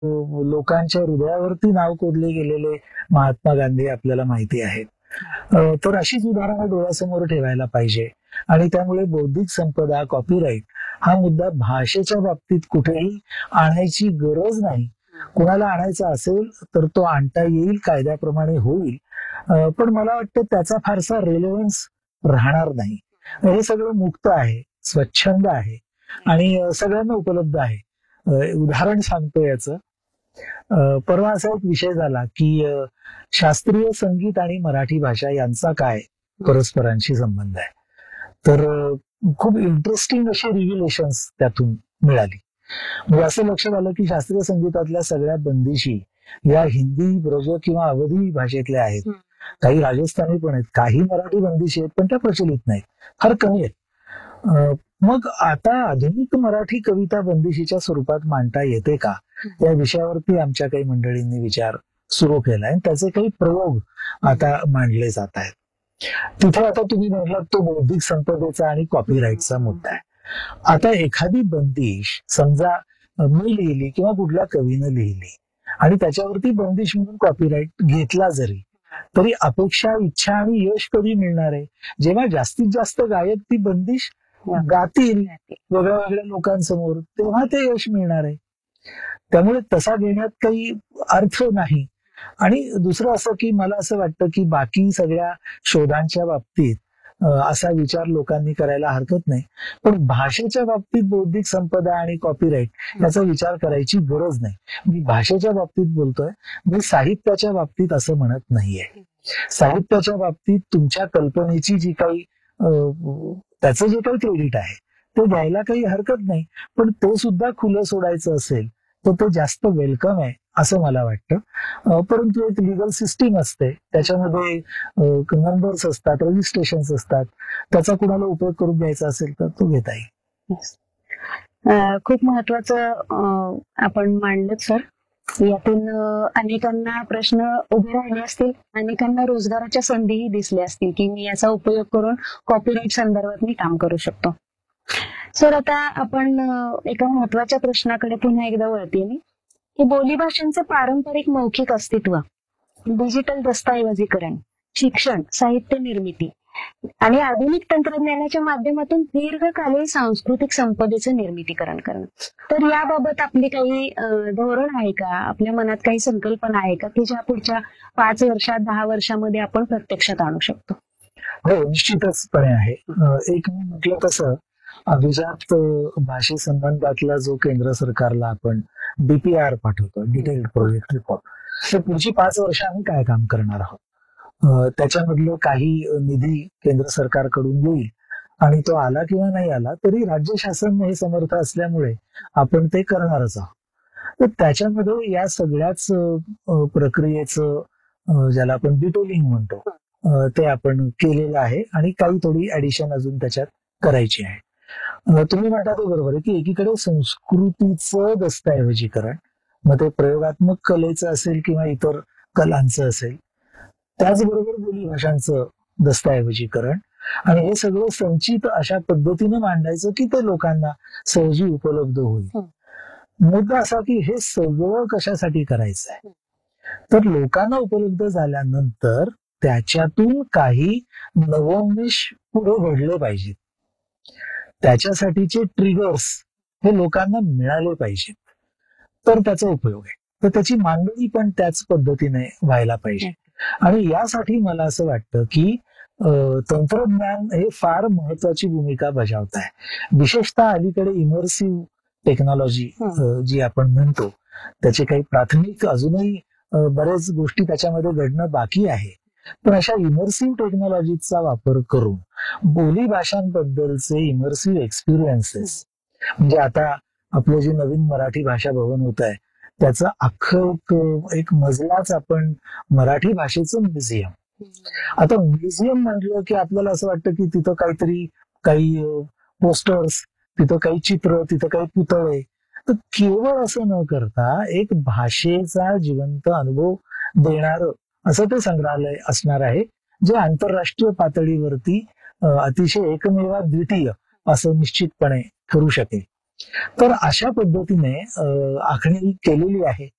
लोकांच्या हृदयावरती नाव कोरले गेलेले महात्मा गांधी आपल्याला माहिती आहेत. तर अशीच उदाहरणं डोळ्यासमोर ठेवायला पाहिजे. आणि त्यामुळे बौद्धिक संपदा, कॉपीराईट हा मुद्दा भाषेच्या बाबतीत कुठेही आणायची गरज नाही. कुणाला आणायचा असेल तर तो आणता येईल, कायद्याप्रमाणे होईल. पण मला वाटतं त्याचा फारसा रेलेव्हन्स राहणार नाही. हे सगळं मुक्त आहे, स्वच्छंद आहे आणि सगळ्यांना उपलब्ध आहे. उदाहरण सांगतो याचं. परवा असा एक विषय झाला की शास्त्रीय संगीत आणि मराठी भाषा यांचा काय परस्परांशी संबंध आहे. तर खूप इंटरेस्टिंग अशी रिव्हिलेशन्स त्यातून मिळाली. म्हणजे असं लक्षात आलं की शास्त्रीय संगीतातल्या सगळ्या बंदिशी या हिंदी, ब्रज किंवा अवधी भाषेतल्या आहेत. काही राजस्थानी पण आहेत, काही मराठी बंदिशी आहेत, पण त्या प्रचलित नाहीत, फार कमी आहेत. मग आता आधुनिक मराठी कविता बंदिशीच्या स्वरूपात मांडता येते का, या विषयावरती आमच्या काही मंडळींनी विचार सुरू केलाय. त्याचे काही प्रयोग आता मांडले जात आहेत. तिथे आता तुम्ही म्हटलात तो बौद्धिक संपदेचा आणि कॉपीराईटचा मुद्दा आहे. आता एखादी बंदिश समजा मी लिहिली किंवा कुठल्या कवीनं लिहिली आणि त्याच्यावरती बंदिश म्हणून कॉपीराईट घेतला जरी, तरी अपेक्षा, इच्छा आणि यश कधी मिळणार आहे, जेव्हा जास्तीत जास्त गायक ती बंदिश गातील वेगळ्या वेगळ्या लोकांसमोर, तेव्हा ते यश मिळणार आहे. त्यामुळे तसा घेण्यात काही अर्थ नाही. आणि दुसरं असं की मला असं वाटतं की बाकी सगळ्या शोधांच्या बाबतीत असा विचार लोकांनी करायला हरकत नाही, पण भाषेच्या बाबतीत बौद्धिक संपदा आणि कॉपीराईट याचा विचार करायची गरज नाही. मी भाषेच्या बाबतीत बोलतोय, मी साहित्याच्या बाबतीत असं म्हणत नाहीये. साहित्याच्या बाबतीत तुमच्या कल्पनेची जी काही त्याचं जे काही क्रेडिट आहे ते द्यायला काही हरकत नाही, पण ते सुद्धा खुलं सोडायचं असेल तर ते जास्त वेलकम आहे असं मला वाटतं. परंतु एक लिगल सिस्टीम असते, त्याच्यामध्ये नंबर्स असतात, रजिस्ट्रेशन असतात. त्याचा कुणाला उपयोग करून घ्यायचा असेल तर तो घेता येईल. खूप महत्वाचं आपण मांडलं सर. यातून अनेकांना प्रश्न उभे राहिले असतील, अनेकांना रोजगाराच्या संधीही दिसल्या असतील की मी याचा उपयोग करून कॉपीराईट संदर्भात मी काम करू शकतो. सर, आता आपण एका महत्वाच्या प्रश्नाकडे पुन्हा एकदा वळते मी, की बोलीभाषांचे पारंपरिक मौखिक अस्तित्व, डिजिटल दस्तऐवजीकरण, शिक्षण, साहित्य निर्मिती आणि आधुनिक तंत्रज्ञानाच्या माध्यमातून दीर्घकालीन सांस्कृतिक संपदेचं निर्मितीकरण करणं. तर याबाबत आपली काही धोरण आहे का, आपल्या मनात काही संकल्पना आहे का की ज्या पुढच्या 5 वर्षात 10 वर्षामध्ये आपण प्रत्यक्षात आणू शकतो? हो, निश्चितचपणे आहे. एक मी म्हटलं तसं अभिजात भाषे संबंधातला जो केंद्र सरकारला आपण DPR पाठवतो, डिटेल्ड प्रोजेक्ट रिपोर्ट, तर पुढची 5 वर्ष आम्ही काय काम करणार आहोत, त्याच्यामधलं काही निधी केंद्र सरकारकडून येईल आणि तो आला किंवा नाही आला तरी राज्य शासन हे समर्थ असल्यामुळे आपण ते करणारच आहोत. तर त्याच्यामध्ये या सगळ्याच प्रक्रियेचं ज्याला आपण डिटेलिंग म्हणतो ते आपण केलेलं आहे आणि काही थोडी ऍडिशन अजून त्याच्यात करायची आहे. तुम्ही म्हणता ते बरोबर आहे की एकीकडे संस्कृतीचं दस्तऐवजीकरण, मग ते प्रयोगात्मक कलेचं असेल किंवा इतर कलांचं असेल, त्याचबरोबर बोलीभाषांचं दस्तऐवजीकरण, आणि हे सगळं संचित अशा पद्धतीने मांडायचं की ते लोकांना सहजी उपलब्ध होईल. मुद्दा असा की हे सगळं कशासाठी करायचं आहे, तर लोकांना उपलब्ध झाल्यानंतर त्याच्यातून काही नवोन्मेष पुढे घडले पाहिजेत. त्याच्यासाठीचे ट्रिगर्स हे लोकांना मिळाले पाहिजेत, तर त्याचा उपयोग आहे. तर त्याची मांडणी पण त्याच पद्धतीने व्हायला पाहिजे. आणि यासाठी मला असं वाटतं की तंत्रज्ञान हे फार महत्वाची भूमिका बजावत आहे. विशेषतः अलीकडे इमर्सिव्ह टेक्नॉलॉजी जी आपण म्हणतो, त्याचे काही प्राथमिक अजूनही बऱ्याच गोष्टी त्याच्यामध्ये घडणं बाकी आहे. पण अशा इमर्सिव्ह टेक्नॉलॉजीचा वापर करून बोली भाषांबद्दलचे इमर्सिव्ह एक्सपिरियन्सेस, म्हणजे आता आपलं जे नवीन मराठी भाषा भवन होत आहे त्याचं अख्खं एक मजलाच आपण मराठी भाषेचं म्युझियम. आता म्युझियम म्हटलं की आपल्याला असं वाटतं की तिथं काहीतरी काही पोस्टर्स, तिथं काही चित्र, तिथं काही पुतळे. तर केवळ असं न करता एक भाषेचा जिवंत अनुभव देणार असं ते संग्रहालय असणार आहे, जे आंतरराष्ट्रीय पातळीवरती अतिशय एकमेवा द्वितीय असं निश्चितपणे ठरू शकेल. तर अशा पद्धतीने आखणी केलेली आहे